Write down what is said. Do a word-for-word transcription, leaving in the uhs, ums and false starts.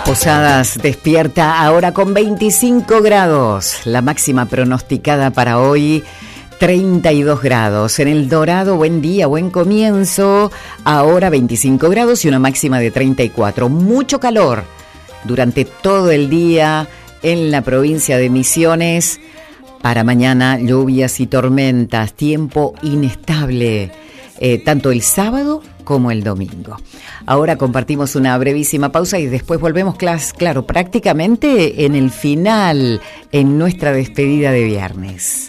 Posadas despierta ahora con veinticinco grados, la máxima pronosticada para hoy treinta y dos grados. En El Dorado, buen día, buen comienzo, ahora veinticinco grados y una máxima de treinta y cuatro. Mucho calor durante todo el día en la provincia de Misiones. Para mañana lluvias y tormentas, tiempo inestable, eh, tanto el sábado como el domingo. Ahora compartimos una brevísima pausa y después volvemos, claro, prácticamente en el final, en nuestra despedida de viernes.